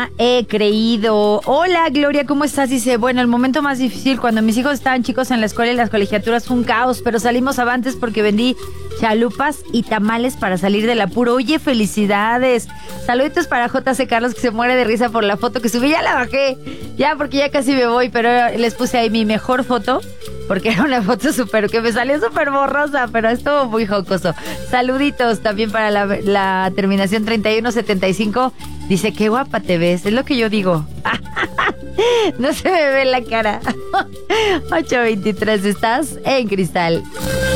He creído. Hola, Gloria, ¿cómo estás? Dice, bueno, el momento más difícil cuando mis hijos estaban chicos en la escuela y las colegiaturas fue un caos, pero salimos avantes porque vendí chalupas y tamales para salir del apuro. Oye, felicidades. Saluditos para JC Carlos, que se muere de risa por la foto que subí. Ya la bajé, ya, porque ya casi me voy, pero les puse ahí mi mejor foto, porque era una foto que me salió súper borrosa, pero estuvo muy jocoso. Saluditos también para la terminación 3175. Dice, qué guapa te ves, es lo que yo digo. No se me ve la cara. 8:23, estás en Cristal.